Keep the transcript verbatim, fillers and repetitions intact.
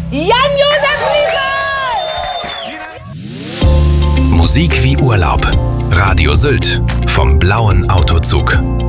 Jan-Josef Liefers! Musik wie Urlaub. Radio Sylt vom blauen Autozug.